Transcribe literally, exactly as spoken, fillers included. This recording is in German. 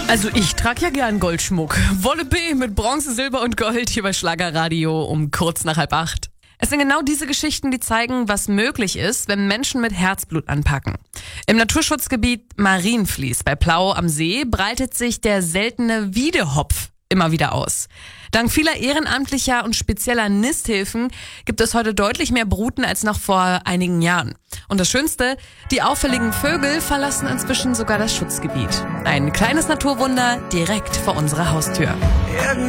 Also ich trage ja gern Goldschmuck. Wolle B mit Bronze, Silber und Gold hier bei Schlagerradio um kurz nach halb acht. Es sind genau diese Geschichten, die zeigen, was möglich ist, wenn Menschen mit Herzblut anpacken. Im Naturschutzgebiet Marienfließ bei Plau am See breitet sich der seltene Wiedehopf immer wieder aus. Dank vieler ehrenamtlicher und spezieller Nisthilfen gibt es heute deutlich mehr Bruten als noch vor einigen Jahren. Und das Schönste, die auffälligen Vögel verlassen inzwischen sogar das Schutzgebiet. Ein kleines Naturwunder direkt vor unserer Haustür.